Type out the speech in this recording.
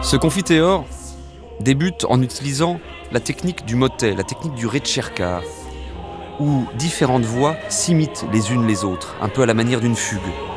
Ce confiteor débute en utilisant la technique du motet, la technique du ricercar, où différentes voix s'imitent les unes les autres, un peu à la manière d'une fugue.